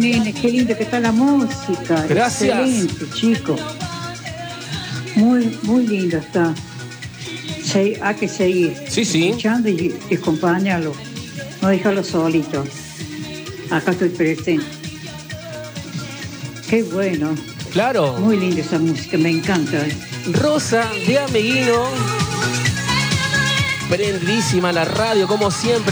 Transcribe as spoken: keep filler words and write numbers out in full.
nene, qué lindo que está la música. Gracias. Excelente, chico. Muy, muy lindo está. Sí, hay que seguir Sí, sí. escuchando y, y acompañarlo. No dejarlo solito. Acá estoy presente. Qué bueno. Claro. Muy linda esa música, me encanta. Rosa de Ameguino. Prendidísima la radio, como siempre.